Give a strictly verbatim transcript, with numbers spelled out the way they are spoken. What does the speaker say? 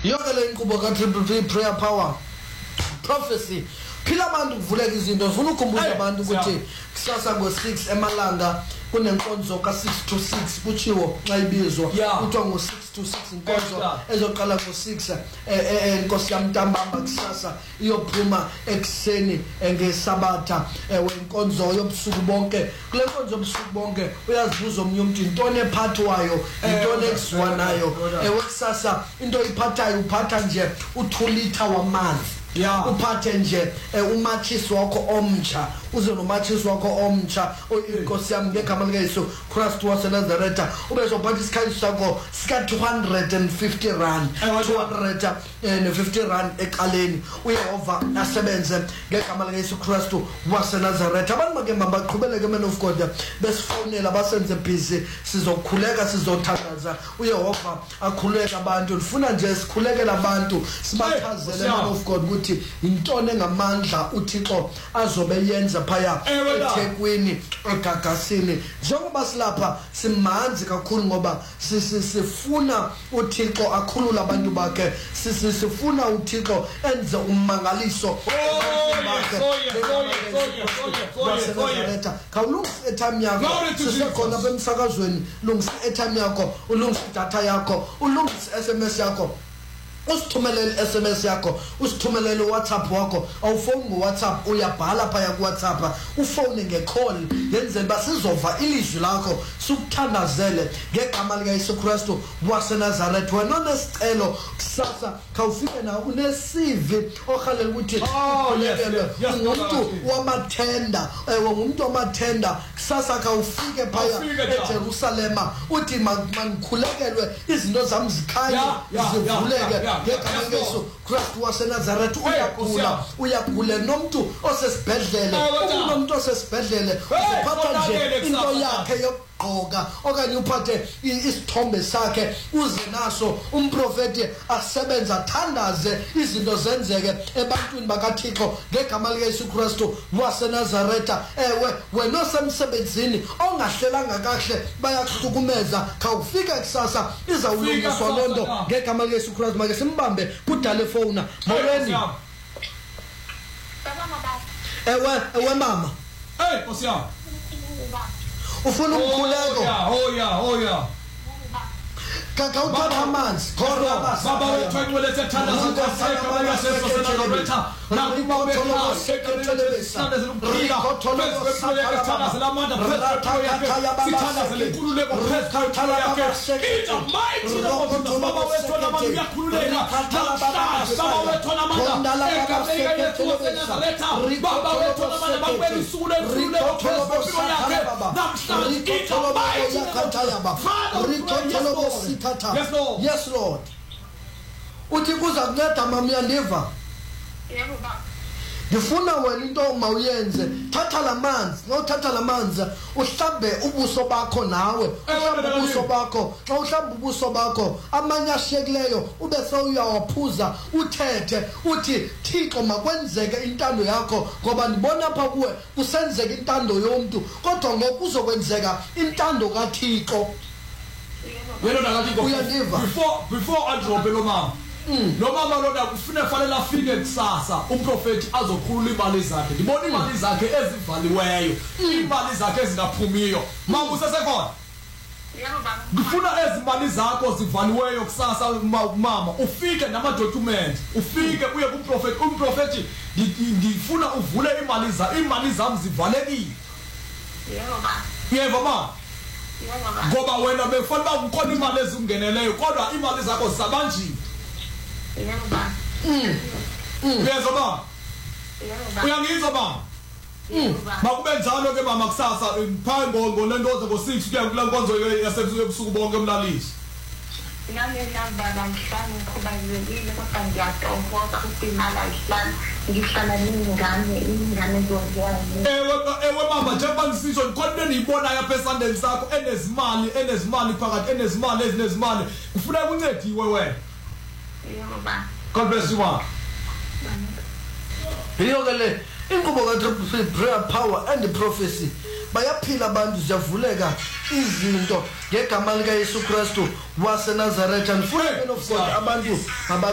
yonke le inkqubo ka-triple P prayer power prophecy phila abantu kuvuleka izinto ufuna ukukhumbuza abantu ukuthi kusasa ngo-six emalanga kunenkonzo ka-six to six kuchiwo xa ibizwa kuthiwa ngo-six to six inkonzo ezoqala ngo-six enkosi yamntambama kusasa iyophuma ekuseni ngesabatha wenkonzo yobusuku bonke kule nkonzo yobusuku bonke uyazibuza omnye umntu yintoni ephathwayo yintoni ekuzwa nayo ewe kusasa into iphathayo uphatha nje u-two litre wamanzi Yeah. uphathe nje umatshisi wakho omtsha uze nomatshisi wakho omtsha inkosi yami ngegama likaYesu Kristu waseNazaretha ube zophatha isikhali sakho sika two hundred fifty rand two hundred fifty rand eqaleni uYehova asebenze ngegama likaYesu Kristu waseNazaretha abantu make mabaqhubeleke man of God besifonela basenze busy sizokhuleka sizothandaza uYehova akhuleka abantu ufuna nje sikhulekela abantu sibachazele man of God ukuthi intone ngamandla uThixo azobe yenza phaya eThekwini eGagasini njengoba silapha simanzi kakhulu ngoba sifuna uThixo akhulula abantu bakhe sifuna uThixo enze ummangaliso khawulungisa etime yakho sisekhona bemsakazweni lungisa etime yakho ulungisa data yakho ulungisa S M S yakho usithumelele S M S yakho usithumelele WhatsApp wakho awufoni ngoWhatsApp uyabhala phaya kuWhatsApp ufone ngecall yenzela basizova ilizwi lakho sikuthandazele ngegama likaYesu Kristu waseNazaretha wena onesicelo kusasa khawufike na une-C V ohalela ukuthi umuntu wamathenda ewe ngumuntu wamathenda kusasa khawufike phaya eJerusalema uthi manikhulekelwe izinto zami zikhanye zivuleke ngegama likaYesu Kristu waseNazaretha uyagula uyagula nomuntu osesibhedlele umuntu osesibhedlele uzophatha nje into yakhe yokugqoka okanye uphathe isithombe sakhe uze naso umprofeti asebenza athandaze izinto zenzeke ebantwini bakaThixo ngegama likaYesu Kristu waseNazaretha ewe wena osemsebenzini ongahlelanga kahle bayakuhlukumeza khawufike kusasa izawulungiswa lonto ngegama likaYesu Kristu make simbambe kutelefona molweni ewe ewe mama hey Nkosi ufuna umkhuleko oh yeah oh yeah kaka uthatha amanzi khona baba wethu ayimwelethe thandaza ngoseka bayaseso seNazaretha nakuba wethu sekelelisa rikhotholeka thandaza lamanda sithandaza lenkululeko phezulu yakhe in the mighty name of Jesus baba wethu namanda uyakhululeka baba wethu namanda egameni lethu seNazaretha baba wethu namanda bakweli usuku lenkululeko phezulu yakhe namhlanje in the mighty name of Jesus Yes Lord. Yes Lord. Uthi kuza kunceda mama uyandiva? Yebo baba. Ngifuna wena into mawuyenze thatha lamanzi ngothatha lamanzi uhlambe ubuso bakho nawe uhlambe ubuso bakho xa uhlamba ubuso bakho amanye ashekileyo ube sewuyawaphuza uthethe uthi Thixo makwenzeke intando yakho ngoba ndibona apha kuwe kusenzeka intando yomuntu kodwa ngokuzokwenzeka intando kaThixo wena nakathi uyandiva before before androbe lo mama lo mama lona kufuneka fanele afike kusasa umprofeti azokhulula imali zakhe ndibona imali zakhe ezivaliweyo imali zakhe ezingaphumiyo mama usesekhona yebo baba ngifuna ezimali zakho zivaliweyo kusasa mama ufike nama document ufike uye kumprofeti umprofeti ngifuna uvule imali za imali zami zivalekile yebo baba yebo mama ngoba wena befanele ukukona imali ezingeneleyo kodwa imali zakho zabanjini yebo baba mm uyezwa baba yebo baba uyangizwa baba makube njalo ke mama kusasa phambi ngolento ngo six kuya kula nkonzo yasebusuku bonke umlalisi nami namba ngihlala ngikhubazekile kodwa ngiyatohoza ukuthi imali ayihlala ngihlala ningane ingane zonke ewe ewe mama njengoba ngisisho khona niyibonayo apha esandeni sakho enezimali enezimali phakathi enezimali ezinezimali kufuneka uncediwe wena yebo baba God bless you ma Ngiyokele inkqubo ka-Triple prayer power and prophecy bayaphila abantu ziyavuleka izinto ngegama likaYesu Kristu waseNazaretha ndifuna abantu